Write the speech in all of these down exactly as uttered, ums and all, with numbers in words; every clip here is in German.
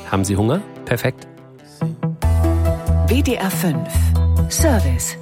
Haben Sie Hunger? Perfekt. W D R fünf Service.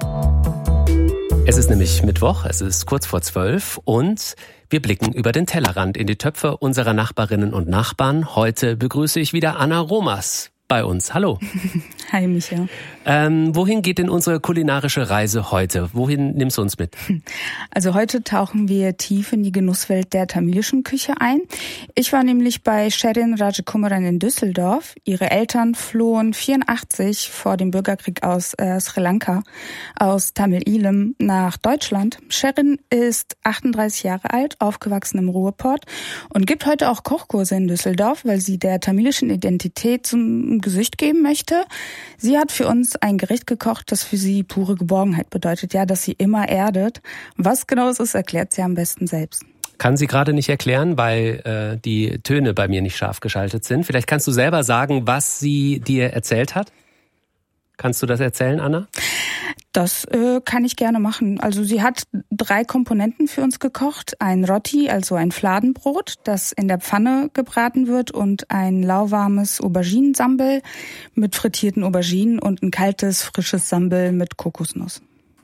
Es ist nämlich Mittwoch, es ist kurz vor zwölf und wir blicken über den Tellerrand in die Töpfe unserer Nachbarinnen und Nachbarn. Heute begrüße ich wieder Anna Romers bei uns. Hallo. Hi, Micha. Ähm, wohin geht denn unsere kulinarische Reise heute? Wohin nimmst du uns mit? Also heute tauchen wir tief in die Genusswelt der tamilischen Küche ein. Ich war nämlich bei Sherin Rajkumaran in Düsseldorf. Ihre Eltern flohen vierundachtzig vor dem Bürgerkrieg aus äh, Sri Lanka, aus Tamil Eelam nach Deutschland. Sherin ist achtunddreißig Jahre alt, aufgewachsen im Ruhrpott und gibt heute auch Kochkurse in Düsseldorf, weil sie der tamilischen Identität zum Gesicht geben möchte. Sie hat für uns ein Gericht gekocht, das für sie pure Geborgenheit bedeutet, ja, dass sie immer erdet. Was genau es ist, erklärt sie am besten selbst. Kann sie gerade nicht erklären, weil äh, die Töne bei mir nicht scharf geschaltet sind. Vielleicht kannst du selber sagen, was sie dir erzählt hat. Kannst du das erzählen, Anna? Das äh, kann ich gerne machen. Also sie hat drei Komponenten für uns gekocht. Ein Roti, also ein Fladenbrot, das in der Pfanne gebraten wird, und ein lauwarmes Auberginensambel mit frittierten Auberginen und ein kaltes, frisches Sambel mit Kokosnuss.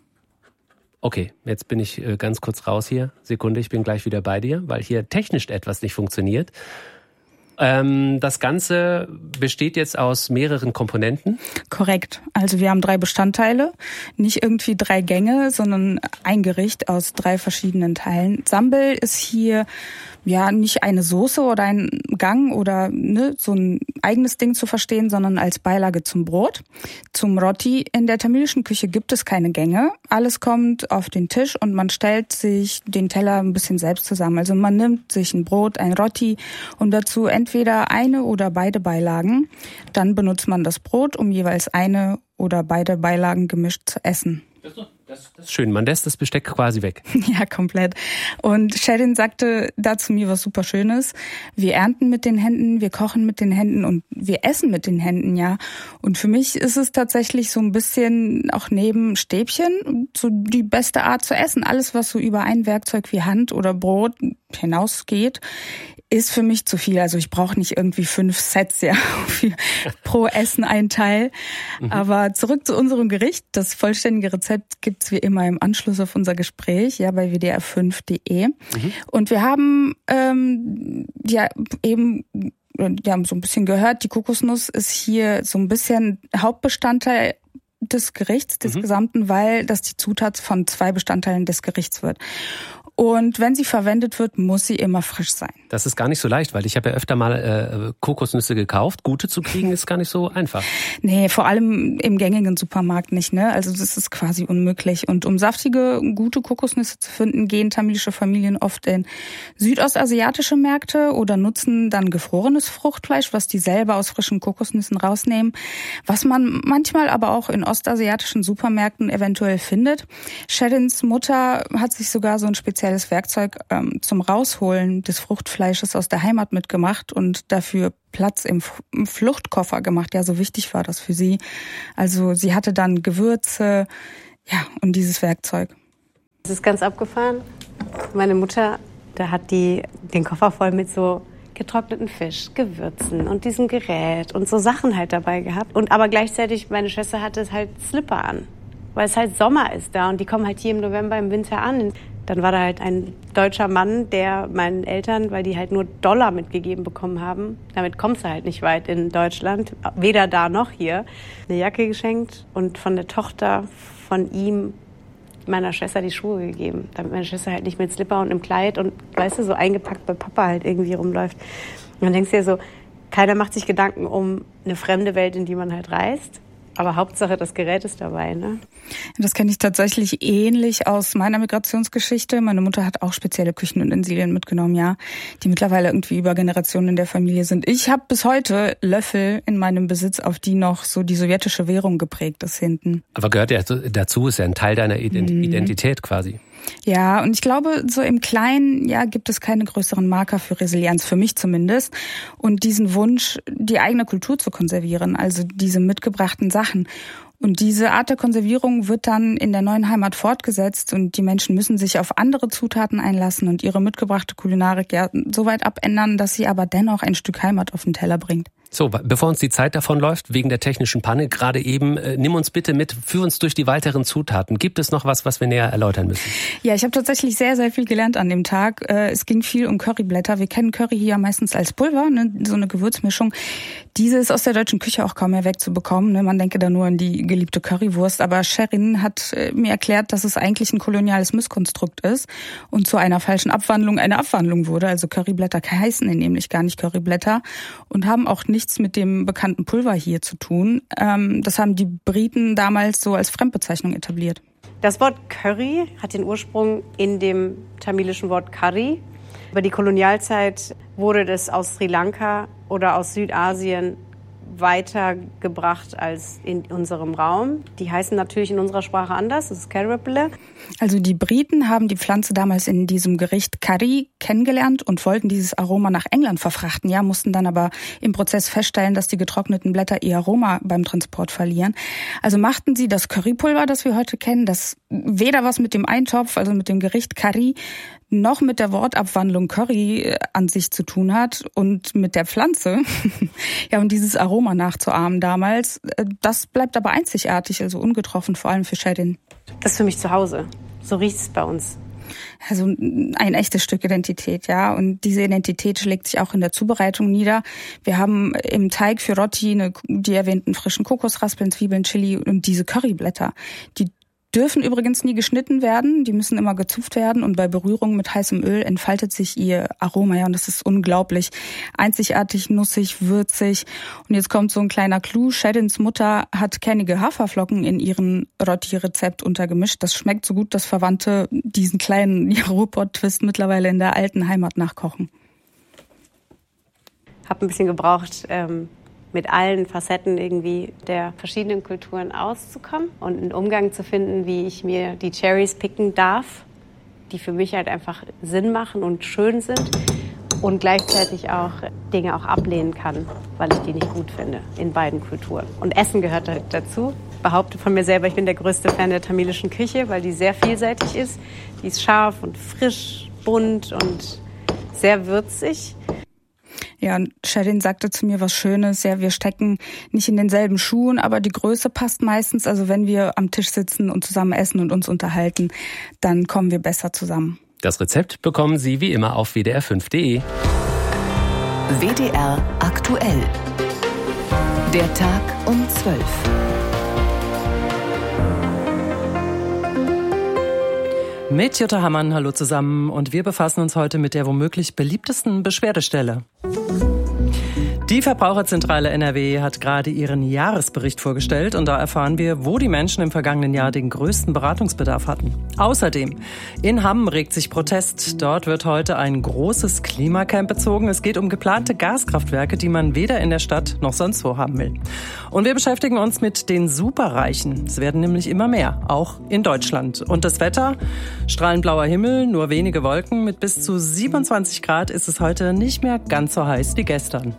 Okay, jetzt bin ich äh, ganz kurz raus hier. Sekunde, ich bin gleich wieder bei dir, weil hier technisch etwas nicht funktioniert. Ähm, das Ganze besteht jetzt aus mehreren Komponenten? Korrekt. Also wir haben drei Bestandteile. Nicht irgendwie drei Gänge, sondern ein Gericht aus drei verschiedenen Teilen. Sambel ist hier ja nicht eine Soße oder ein Gang oder ne, so ein eigenes Ding zu verstehen, sondern als Beilage zum Brot. Zum Roti. In der tamilischen Küche gibt es keine Gänge. Alles kommt auf den Tisch und man stellt sich den Teller ein bisschen selbst zusammen. Also man nimmt sich ein Brot, ein Roti und dazu entweder eine oder beide Beilagen. Dann benutzt man das Brot, um jeweils eine oder beide Beilagen gemischt zu essen. Das, das, das ist schön, man lässt das Besteck quasi weg. Ja, komplett. Und Sherin sagte dazu mir was super Schönes. Wir ernten mit den Händen, wir kochen mit den Händen und wir essen mit den Händen, ja. Und für mich ist es tatsächlich so ein bisschen auch neben Stäbchen so die beste Art zu essen. Alles, was so über ein Werkzeug wie Hand oder Brot hinausgeht, ist für mich zu viel. Also ich brauche nicht irgendwie fünf Sets, ja, für, pro Essen ein Teil. Mhm. Aber zurück zu unserem Gericht. Das vollständige Rezept gibt's wie immer im Anschluss auf unser Gespräch, ja, bei w d r fünf punkt d e. Mhm. Und wir haben ähm, ja eben wir haben so ein bisschen gehört, die Kokosnuss ist hier so ein bisschen Hauptbestandteil des Gerichts, des mhm. Gesamten, weil das die Zutat von zwei Bestandteilen des Gerichts wird. Und wenn sie verwendet wird, muss sie immer frisch sein. Das ist gar nicht so leicht, weil ich habe ja öfter mal äh, Kokosnüsse gekauft. Gute zu kriegen ist gar nicht so einfach. Nee, vor allem im gängigen Supermarkt nicht, ne? Also das ist quasi unmöglich. Und um saftige, gute Kokosnüsse zu finden, gehen tamilische Familien oft in südostasiatische Märkte oder nutzen dann gefrorenes Fruchtfleisch, was die selber aus frischen Kokosnüssen rausnehmen. Was man manchmal aber auch in ostasiatischen Supermärkten eventuell findet. Sherins Mutter hat sich sogar so ein spezielles Werkzeug ähm, zum Rausholen des Fruchtfleisches aus der Heimat mitgemacht und dafür Platz im, F- im Fluchtkoffer gemacht. Ja, so wichtig war das für sie. Also sie hatte dann Gewürze, ja, und dieses Werkzeug. Das ist ganz abgefahren. Meine Mutter, da hat die den Koffer voll mit so getrockneten Fisch, Gewürzen und diesem Gerät und so Sachen halt dabei gehabt. Und aber gleichzeitig, meine Schwester hatte halt Slipper an, weil es halt Sommer ist da und die kommen halt hier im November, im Winter an. Dann war da halt ein deutscher Mann, der meinen Eltern, weil die halt nur Dollar mitgegeben bekommen haben, damit kommst du halt nicht weit in Deutschland, weder da noch hier, eine Jacke geschenkt und von der Tochter von ihm meiner Schwester die Schuhe gegeben, damit meine Schwester halt nicht mit Slipper und im Kleid und, weißt du, so eingepackt bei Papa halt irgendwie rumläuft. Und dann denkst du dir so, keiner macht sich Gedanken um eine fremde Welt, in die man halt reist. Aber Hauptsache, das Gerät ist dabei, ne? Das kenne ich tatsächlich ähnlich aus meiner Migrationsgeschichte. Meine Mutter hat auch spezielle Küchenutensilien mitgenommen, ja, die mittlerweile irgendwie über Generationen in der Familie sind. Ich habe bis heute Löffel in meinem Besitz, auf die noch so die sowjetische Währung geprägt ist hinten. Aber gehört ja dazu, ist ja ein Teil deiner Ident- mhm. Identität quasi. Ja, und ich glaube, so im Kleinen, ja, gibt es keine größeren Marker für Resilienz, für mich zumindest. Und diesen Wunsch, die eigene Kultur zu konservieren, also diese mitgebrachten Sachen. Und diese Art der Konservierung wird dann in der neuen Heimat fortgesetzt und die Menschen müssen sich auf andere Zutaten einlassen und ihre mitgebrachte Kulinarik ja so weit abändern, dass sie aber dennoch ein Stück Heimat auf den Teller bringt. So, bevor uns die Zeit davonläuft, wegen der technischen Panne gerade eben, äh, nimm uns bitte mit, führ uns durch die weiteren Zutaten. Gibt es noch was, was wir näher erläutern müssen? Ja, ich habe tatsächlich sehr, sehr viel gelernt an dem Tag. Äh, es ging viel um Curryblätter. Wir kennen Curry hier meistens als Pulver, ne, so eine Gewürzmischung. Diese ist aus der deutschen Küche auch kaum mehr wegzubekommen. Ne? Man denke da nur an die geliebte Currywurst. Aber Sherin hat äh, mir erklärt, dass es eigentlich ein koloniales Misskonstrukt ist und zu einer falschen Abwandlung eine Abwandlung wurde. Also Curryblätter heißen nämlich gar nicht Curryblätter und haben auch nicht nichts mit dem bekannten Pulver hier zu tun. Ähm, das haben die Briten damals so als Fremdbezeichnung etabliert. Das Wort Curry hat den Ursprung in dem tamilischen Wort Curry. Über die Kolonialzeit wurde das aus Sri Lanka oder aus Südasien weitergebracht als in unserem Raum. Die heißen natürlich in unserer Sprache anders, das ist Carrible. Also die Briten haben die Pflanze damals in diesem Gericht Curry kennengelernt und wollten dieses Aroma nach England verfrachten, ja, mussten dann aber im Prozess feststellen, dass die getrockneten Blätter ihr Aroma beim Transport verlieren. Also machten sie das Currypulver, das wir heute kennen, das weder was mit dem Eintopf, also mit dem Gericht Curry, noch mit der Wortabwandlung Curry an sich zu tun hat und mit der Pflanze. Ja, und dieses Aroma nachzuahmen damals, das bleibt aber einzigartig, also ungetroffen, vor allem für Sherin. Das ist für mich zu Hause. So riecht es bei uns. Also ein echtes Stück Identität, ja. Und diese Identität schlägt sich auch in der Zubereitung nieder. Wir haben im Teig für Roti eine, die erwähnten frischen Kokosraspeln, Zwiebeln, Chili und diese Curryblätter. Die dürfen übrigens nie geschnitten werden, die müssen immer gezupft werden und bei Berührung mit heißem Öl entfaltet sich ihr Aroma, ja, und das ist unglaublich. Einzigartig, nussig, würzig. Und jetzt kommt so ein kleiner Clou. Sherins Mutter hat kernige Haferflocken in ihren Roti-Rezept untergemischt. Das schmeckt so gut, dass Verwandte diesen kleinen Ruhrpott-Twist mittlerweile in der alten Heimat nachkochen. Hab ein bisschen gebraucht, ähm mit allen Facetten irgendwie der verschiedenen Kulturen auszukommen und einen Umgang zu finden, wie ich mir die Cherries picken darf, die für mich halt einfach Sinn machen und schön sind und gleichzeitig auch Dinge auch ablehnen kann, weil ich die nicht gut finde in beiden Kulturen. Und Essen gehört halt dazu. Ich behaupte von mir selber, ich bin der größte Fan der tamilischen Küche, weil die sehr vielseitig ist. Die ist scharf und frisch, bunt und sehr würzig. Ja, und Sherin sagte zu mir was Schönes, ja, wir stecken nicht in denselben Schuhen, aber die Größe passt meistens. Also wenn wir am Tisch sitzen und zusammen essen und uns unterhalten, dann kommen wir besser zusammen. Das Rezept bekommen Sie wie immer auf w d r fünf punkt d e. W D R aktuell. Der Tag um zwölf. Mit Jutta Hammann, hallo zusammen, und wir befassen uns heute mit der womöglich beliebtesten Beschwerdestelle. Die Verbraucherzentrale N R W hat gerade ihren Jahresbericht vorgestellt und da erfahren wir, wo die Menschen im vergangenen Jahr den größten Beratungsbedarf hatten. Außerdem, in Hamm regt sich Protest. Dort wird heute ein großes Klimacamp bezogen. Es geht um geplante Gaskraftwerke, die man weder in der Stadt noch sonst wo haben will. Und wir beschäftigen uns mit den Superreichen. Es werden nämlich immer mehr, auch in Deutschland. Und das Wetter? Strahlend blauer Himmel, nur wenige Wolken. Mit bis zu siebenundzwanzig Grad ist es heute nicht mehr ganz so heiß wie gestern.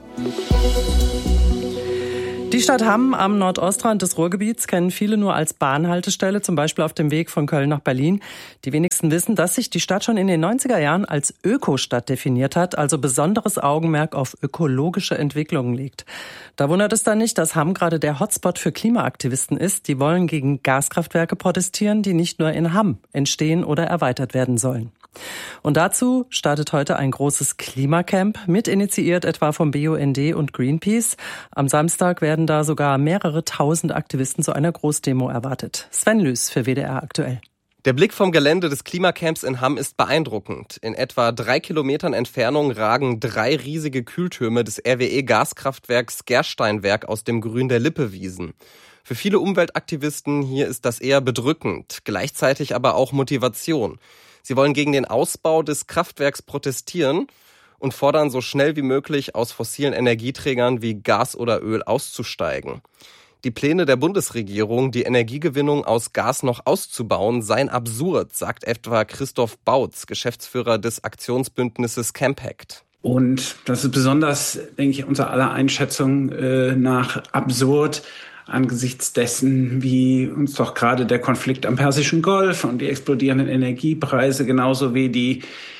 Die Stadt Hamm am Nordostrand des Ruhrgebiets kennen viele nur als Bahnhaltestelle, zum Beispiel auf dem Weg von Köln nach Berlin. Die wenigsten wissen, dass sich die Stadt schon in den neunziger Jahren als Ökostadt definiert hat, also besonderes Augenmerk auf ökologische Entwicklungen legt. Da wundert es dann nicht, dass Hamm gerade der Hotspot für Klimaaktivisten ist. Die wollen gegen Gaskraftwerke protestieren, die nicht nur in Hamm entstehen oder erweitert werden sollen. Und dazu startet heute ein großes Klimacamp, mit initiiert etwa vom B U N D und Greenpeace. Am Samstag werden da sogar mehrere tausend Aktivisten zu einer Großdemo erwartet. Sven Lüß für W D R aktuell. Der Blick vom Gelände des Klimacamps in Hamm ist beeindruckend. In etwa drei Kilometern Entfernung ragen drei riesige Kühltürme des R W E-Gaskraftwerks Gersteinwerk aus dem Grün der Lippe wiesen. Für viele Umweltaktivisten hier ist das eher bedrückend, gleichzeitig aber auch Motivation. Sie wollen gegen den Ausbau des Kraftwerks protestieren und fordern, so schnell wie möglich aus fossilen Energieträgern wie Gas oder Öl auszusteigen. Die Pläne der Bundesregierung, die Energiegewinnung aus Gas noch auszubauen, seien absurd, sagt etwa Christoph Bautz, Geschäftsführer des Aktionsbündnisses Campact. Und das ist besonders, denke ich, unser aller Einschätzung äh, nach absurd, angesichts dessen, wie uns doch gerade der Konflikt am Persischen Golf und die explodierenden Energiepreise genauso wie die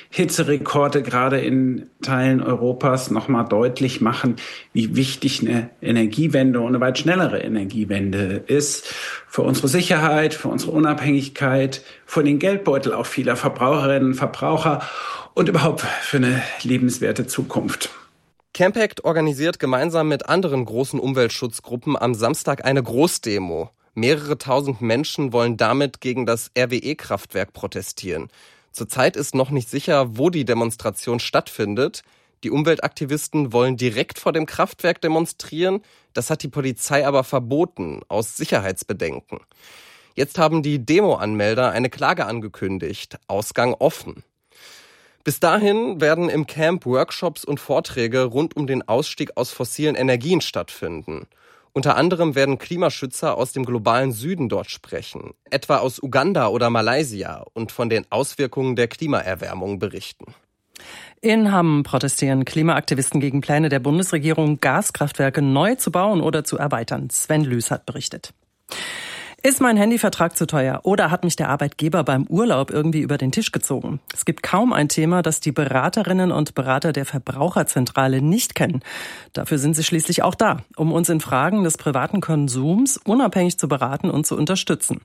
Hitzerekorde gerade in Teilen Europas nochmal deutlich machen, wie wichtig eine Energiewende und eine weit schnellere Energiewende ist für unsere Sicherheit, für unsere Unabhängigkeit, für den Geldbeutel auch vieler Verbraucherinnen und Verbraucher und überhaupt für eine lebenswerte Zukunft. Campact organisiert gemeinsam mit anderen großen Umweltschutzgruppen am Samstag eine Großdemo. Mehrere tausend Menschen wollen damit gegen das R W E-Kraftwerk protestieren. Zurzeit ist noch nicht sicher, wo die Demonstration stattfindet. Die Umweltaktivisten wollen direkt vor dem Kraftwerk demonstrieren. Das hat die Polizei aber verboten, aus Sicherheitsbedenken. Jetzt haben die Demo-Anmelder eine Klage angekündigt. Ausgang offen. Bis dahin werden im Camp Workshops und Vorträge rund um den Ausstieg aus fossilen Energien stattfinden. Unter anderem werden Klimaschützer aus dem globalen Süden dort sprechen, etwa aus Uganda oder Malaysia, und von den Auswirkungen der Klimaerwärmung berichten. In Hamm protestieren Klimaaktivisten gegen Pläne der Bundesregierung, Gaskraftwerke neu zu bauen oder zu erweitern. Sven Lüß hat berichtet. Ist mein Handyvertrag zu teuer oder hat mich der Arbeitgeber beim Urlaub irgendwie über den Tisch gezogen? Es gibt kaum ein Thema, das die Beraterinnen und Berater der Verbraucherzentrale nicht kennen. Dafür sind sie schließlich auch da, um uns in Fragen des privaten Konsums unabhängig zu beraten und zu unterstützen.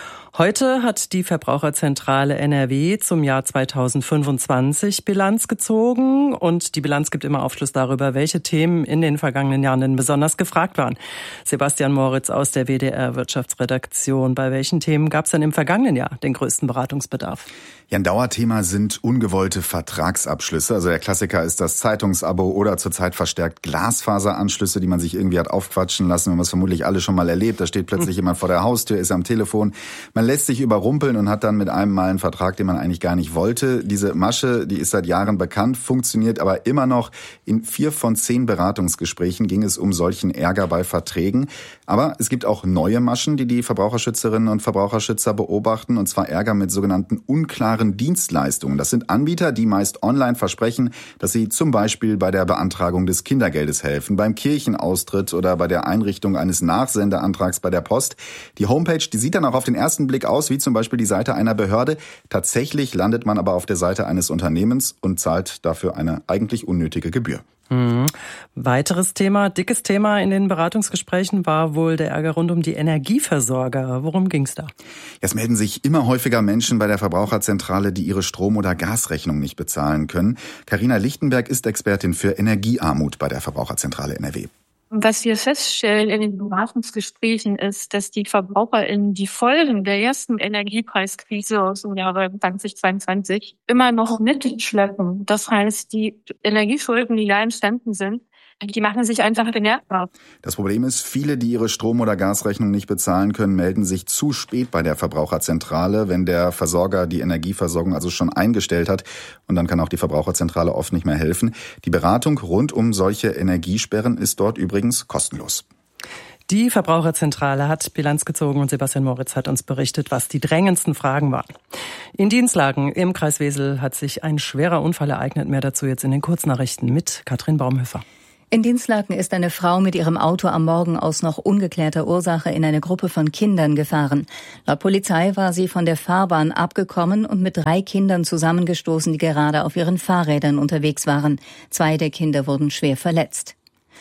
Heute hat die Verbraucherzentrale N R W zum Jahr zweitausendfünfundzwanzig Bilanz gezogen und die Bilanz gibt immer Aufschluss darüber, welche Themen in den vergangenen Jahren denn besonders gefragt waren. Sebastian Moritz aus der W D R Wirtschaftsredaktion. Bei welchen Themen gab es denn im vergangenen Jahr den größten Beratungsbedarf? Ja, ein Dauerthema sind ungewollte Vertragsabschlüsse. Also der Klassiker ist das Zeitungsabo oder zurzeit verstärkt Glasfaseranschlüsse, die man sich irgendwie hat aufquatschen lassen. Wir haben es vermutlich alle schon mal erlebt. Da steht plötzlich jemand vor der Haustür, ist am Telefon. Man lässt sich überrumpeln und hat dann mit einem Mal einen Vertrag, den man eigentlich gar nicht wollte. Diese Masche, die ist seit Jahren bekannt, funktioniert aber immer noch. In vier von zehn Beratungsgesprächen ging es um solchen Ärger bei Verträgen. Aber es gibt auch neue Maschen, die die Verbraucherschützerinnen und Verbraucherschützer beobachten, und zwar Ärger mit sogenannten unklaren Dienstleistungen. Das sind Anbieter, die meist online versprechen, dass sie zum Beispiel bei der Beantragung des Kindergeldes helfen, beim Kirchenaustritt oder bei der Einrichtung eines Nachsendeantrags bei der Post. Die Homepage, die sieht dann auch auf den ersten Blick aus, wie zum Beispiel die Seite einer Behörde. Tatsächlich landet man aber auf der Seite eines Unternehmens und zahlt dafür eine eigentlich unnötige Gebühr. Mhm. Weiteres Thema, dickes Thema in den Beratungsgesprächen war wohl der Ärger rund um die Energieversorger. Worum ging's da? Es melden sich immer häufiger Menschen bei der Verbraucherzentrale, die ihre Strom- oder Gasrechnung nicht bezahlen können. Carina Lichtenberg ist Expertin für Energiearmut bei der Verbraucherzentrale N R W. Was wir feststellen in den Beratungsgesprächen ist, dass die VerbraucherInnen die Folgen der ersten Energiepreiskrise aus dem Jahre zweitausendzweiundzwanzig immer noch mitschleppen. Das heißt, die Energieschulden, die da entstanden sind, die machen sich einfach bemerkbar. Das Problem ist, viele, die ihre Strom- oder Gasrechnung nicht bezahlen können, melden sich zu spät bei der Verbraucherzentrale, wenn der Versorger die Energieversorgung also schon eingestellt hat. Und dann kann auch die Verbraucherzentrale oft nicht mehr helfen. Die Beratung rund um solche Energiesperren ist dort übrigens kostenlos. Die Verbraucherzentrale hat Bilanz gezogen und Sebastian Moritz hat uns berichtet, was die drängendsten Fragen waren. In Dienstlagen im Kreis Wesel hat sich ein schwerer Unfall ereignet. Mehr dazu jetzt in den Kurznachrichten mit Katrin Baumhöfer. In Dinslaken ist eine Frau mit ihrem Auto am Morgen aus noch ungeklärter Ursache in eine Gruppe von Kindern gefahren. Laut Polizei war sie von der Fahrbahn abgekommen und mit drei Kindern zusammengestoßen, die gerade auf ihren Fahrrädern unterwegs waren. Zwei der Kinder wurden schwer verletzt.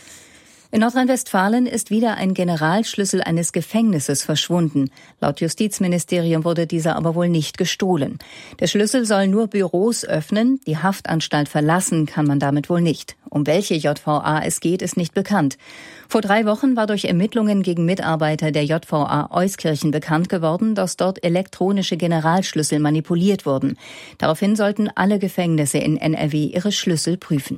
In Nordrhein-Westfalen ist wieder ein Generalschlüssel eines Gefängnisses verschwunden. Laut Justizministerium wurde dieser aber wohl nicht gestohlen. Der Schlüssel soll nur Büros öffnen, die Haftanstalt verlassen kann man damit wohl nicht. Um welche J V A es geht, ist nicht bekannt. Vor drei Wochen war durch Ermittlungen gegen Mitarbeiter der J V A Euskirchen bekannt geworden, dass dort elektronische Generalschlüssel manipuliert wurden. Daraufhin sollten alle Gefängnisse in N R W ihre Schlüssel prüfen.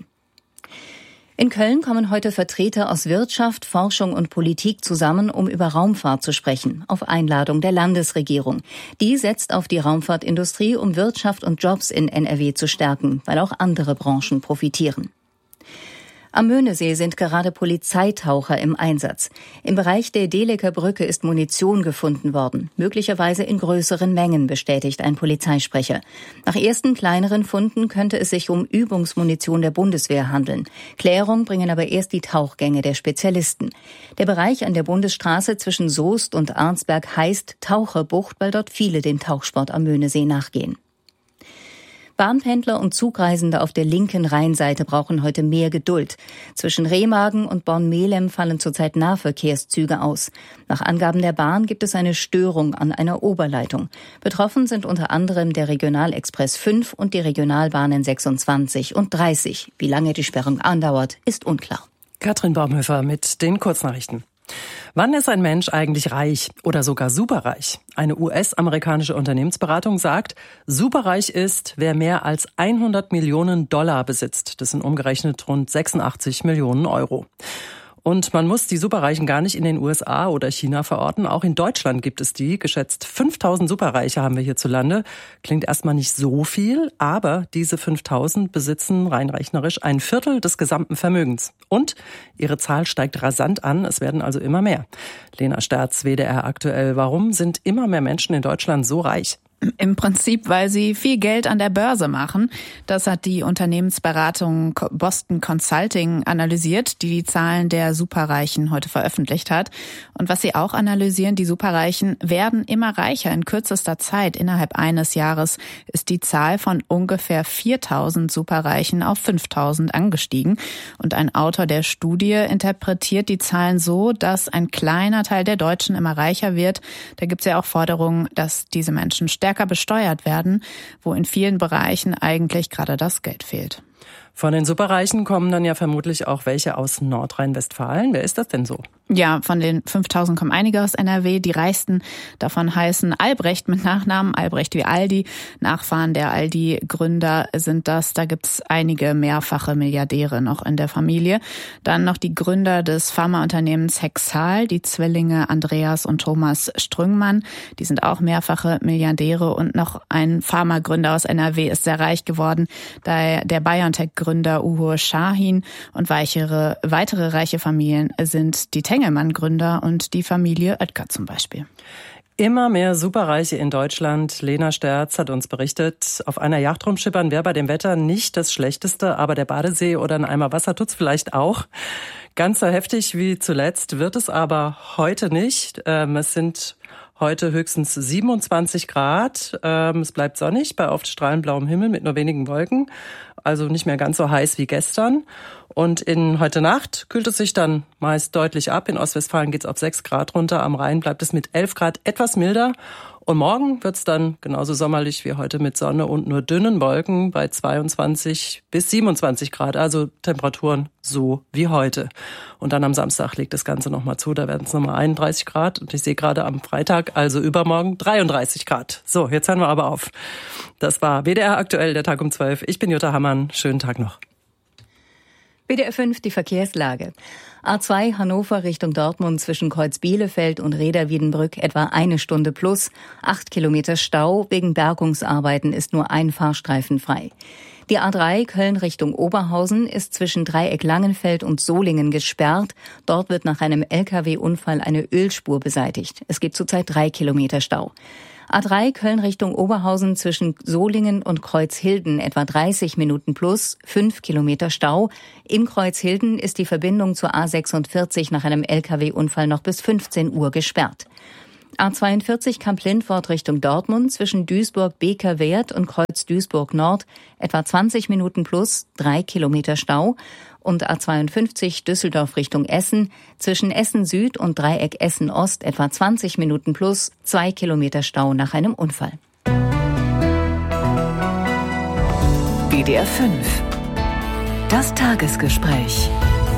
In Köln kommen heute Vertreter aus Wirtschaft, Forschung und Politik zusammen, um über Raumfahrt zu sprechen, auf Einladung der Landesregierung. Die setzt auf die Raumfahrtindustrie, um Wirtschaft und Jobs in N R W zu stärken, weil auch andere Branchen profitieren. Am Möhnesee sind gerade Polizeitaucher im Einsatz. Im Bereich der Deleker Brücke ist Munition gefunden worden, möglicherweise in größeren Mengen, bestätigt ein Polizeisprecher. Nach ersten kleineren Funden könnte es sich um Übungsmunition der Bundeswehr handeln. Klärung bringen aber erst die Tauchgänge der Spezialisten. Der Bereich an der Bundesstraße zwischen Soest und Arnsberg heißt Taucherbucht, weil dort viele dem Tauchsport am Möhnesee nachgehen. Bahnpendler und Zugreisende auf der linken Rheinseite brauchen heute mehr Geduld. Zwischen Remagen und Born-Melem fallen zurzeit Nahverkehrszüge aus. Nach Angaben der Bahn gibt es eine Störung an einer Oberleitung. Betroffen sind unter anderem der Regionalexpress fünf und die Regionalbahnen sechsundzwanzig und dreißig. Wie lange die Sperrung andauert, ist unklar. Katrin Baumhöfer mit den Kurznachrichten. Wann ist ein Mensch eigentlich reich oder sogar superreich? Eine U S-amerikanische Unternehmensberatung sagt, superreich ist, wer mehr als hundert Millionen Dollar besitzt. Das sind umgerechnet rund sechsundachtzig Millionen Euro. Und man muss die Superreichen gar nicht in den U S A oder China verorten. Auch in Deutschland gibt es die. Geschätzt fünftausend Superreiche haben wir hierzulande. Klingt erstmal nicht so viel, aber diese fünftausend besitzen rein rechnerisch ein Viertel des gesamten Vermögens. Und ihre Zahl steigt rasant an. Es werden also immer mehr. Lena Sterz, W D R aktuell. Warum sind immer mehr Menschen in Deutschland so reich? Im Prinzip, weil sie viel Geld an der Börse machen. Das hat die Unternehmensberatung Boston Consulting analysiert, die die Zahlen der Superreichen heute veröffentlicht hat. Und was sie auch analysieren, die Superreichen werden immer reicher. In kürzester Zeit, innerhalb eines Jahres, ist die Zahl von ungefähr viertausend Superreichen auf fünftausend angestiegen. Und ein Autor der Studie interpretiert die Zahlen so, dass ein kleiner Teil der Deutschen immer reicher wird. Da gibt es ja auch Forderungen, dass diese Menschen stärker besteuert werden, wo in vielen Bereichen eigentlich gerade das Geld fehlt. Von den Superreichen kommen dann ja vermutlich auch welche aus Nordrhein-Westfalen. Wer ist das denn so? Ja, von den fünftausend kommen einige aus N R W. Die reichsten davon heißen Albrecht mit Nachnamen, Albrecht wie Aldi. Nachfahren der Aldi-Gründer sind das. Da gibt's einige mehrfache Milliardäre noch in der Familie. Dann noch die Gründer des Pharmaunternehmens Hexal, die Zwillinge Andreas und Thomas Strüngmann. Die sind auch mehrfache Milliardäre. Und noch ein Pharmagründer aus N R W ist sehr reich geworden, da der BioNTech-Gründer Uğur Şahin und weitere, weitere reiche Familien sind die Tengelmann-Gründer und die Familie Oetker zum Beispiel. Immer mehr Superreiche in Deutschland. Lena Sterz hat uns berichtet, auf einer Yacht rumschippern wäre bei dem Wetter nicht das Schlechteste, aber der Badesee oder ein Eimer Wasser tut's vielleicht auch. Ganz so heftig wie zuletzt wird es aber heute nicht. Ähm, es sind heute höchstens siebenundzwanzig Grad. Ähm, es bleibt sonnig bei oft strahlend blauem Himmel mit nur wenigen Wolken. Also nicht mehr ganz so heiß wie gestern. Und in heute Nacht kühlt es sich dann meist deutlich ab. In Ostwestfalen geht es auf sechs Grad runter. Am Rhein bleibt es mit elf Grad etwas milder. Und morgen wird es dann genauso sommerlich wie heute mit Sonne und nur dünnen Wolken bei zweiundzwanzig bis siebenundzwanzig Grad. Also Temperaturen so wie heute. Und dann am Samstag legt das Ganze nochmal zu. Da werden es nochmal einunddreißig Grad. Und ich sehe gerade am Freitag, also übermorgen, dreiunddreißig Grad. So, jetzt hören wir aber auf. Das war W D R aktuell, der Tag um zwölf. Ich bin Jutta Hammann. Schönen Tag noch. W D R fünf, die Verkehrslage. A zwei Hannover Richtung Dortmund zwischen Kreuz Bielefeld und Reda-Wiedenbrück etwa eine Stunde plus. Acht Kilometer Stau. Wegen Bergungsarbeiten ist nur ein Fahrstreifen frei. Die A drei Köln Richtung Oberhausen ist zwischen Dreieck Langenfeld und Solingen gesperrt. Dort wird nach einem L K W-Unfall eine Ölspur beseitigt. Es gibt zurzeit drei Kilometer Stau. A drei Köln Richtung Oberhausen zwischen Solingen und Kreuzhilden etwa dreißig Minuten plus, fünf Kilometer Stau. Im Kreuzhilden ist die Verbindung zur A sechsundvierzig nach einem L K W-Unfall noch bis fünfzehn Uhr gesperrt. A zweiundvierzig Kamp-Lindfort Richtung Dortmund zwischen Duisburg-Beker-Wert und Kreuz Duisburg-Nord etwa zwanzig Minuten plus, drei Kilometer Stau. Und A zweiundfünfzig Düsseldorf Richtung Essen zwischen Essen Süd und Dreieck Essen Ost etwa zwanzig Minuten plus, zwei Kilometer Stau nach einem Unfall. W D R fünf. Das Tagesgespräch.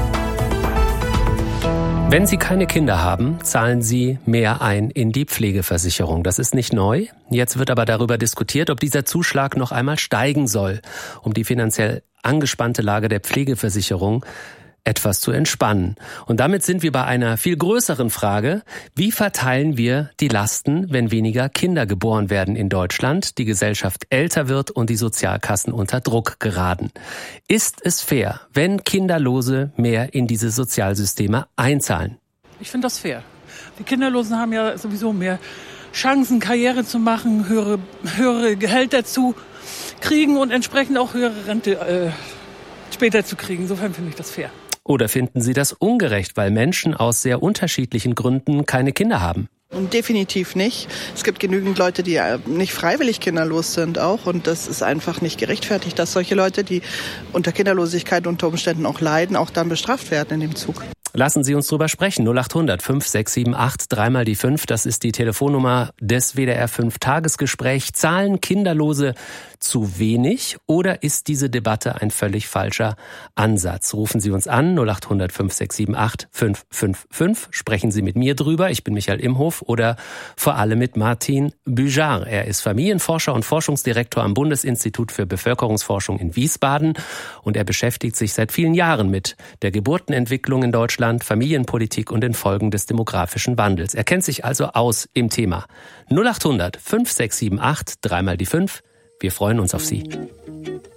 Wenn Sie keine Kinder haben, zahlen Sie mehr ein in die Pflegeversicherung. Das ist nicht neu. Jetzt wird aber darüber diskutiert, ob dieser Zuschlag noch einmal steigen soll, um die finanziell angespannte Lage der Pflegeversicherung etwas zu entspannen. Und damit sind wir bei einer viel größeren Frage: Wie verteilen wir die Lasten, wenn weniger Kinder geboren werden in Deutschland, die Gesellschaft älter wird und die Sozialkassen unter Druck geraten? Ist es fair, wenn Kinderlose mehr in diese Sozialsysteme einzahlen? Ich finde das fair. Die Kinderlosen haben ja sowieso mehr Chancen, Karriere zu machen, höhere, höhere Gehälter zu kriegen und entsprechend auch höhere Rente äh, später zu kriegen. Insofern finde ich das fair. Oder finden Sie das ungerecht, weil Menschen aus sehr unterschiedlichen Gründen keine Kinder haben? Definitiv nicht. Es gibt genügend Leute, die nicht freiwillig kinderlos sind auch. Und das ist einfach nicht gerechtfertigt, dass solche Leute, die unter Kinderlosigkeit unter Umständen auch leiden, auch dann bestraft werden in dem Zug. Lassen Sie uns drüber sprechen. null acht hundert fünf sechs sieben acht, dreimal die fünf. Das ist die Telefonnummer des W D R fünf Tagesgespräch. Zahlen Kinderlose zu wenig oder ist diese Debatte ein völlig falscher Ansatz? Rufen Sie uns an, null acht hundert fünf sechs sieben acht fünf fünf fünf. Sprechen Sie mit mir drüber. Ich bin Michael Imhof oder vor allem mit Martin Büjar. Er ist Familienforscher und Forschungsdirektor am Bundesinstitut für Bevölkerungsforschung in Wiesbaden und er beschäftigt sich seit vielen Jahren mit der Geburtenentwicklung in Deutschland, Familienpolitik und den Folgen des demografischen Wandels. Er kennt sich also aus im Thema. null acht hundert fünf sechs sieben acht, dreimal die fünf. Wir freuen uns auf Sie.